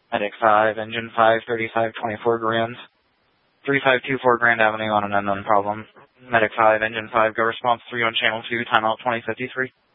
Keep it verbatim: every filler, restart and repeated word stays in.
Medic five, Engine five, thirty-five twenty-four Grand. three five two four Grand Avenue on an unknown problem. Medic five, Engine five, go response three on Channel two, timeout twenty fifty-three.